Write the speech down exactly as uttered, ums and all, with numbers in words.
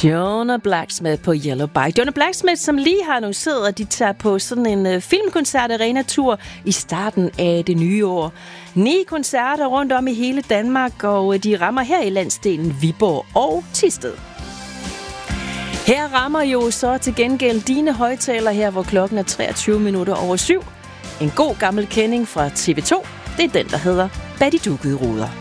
Jonah Blacksmith på Yellow Bike. Jonah Blacksmith, som lige har annonceret, at de tager på sådan en uh, filmkoncert-arena-tur i starten af det nye år. Ni koncerter rundt om i hele Danmark, og uh, de rammer her i landsdelen Viborg og Thisted. Her rammer jo så til gengæld dine højtaler her, hvor klokken er treogtyve minutter over syv. En god gammel kending fra T V to. Det er den, der hedder Bag de dukkede ruder.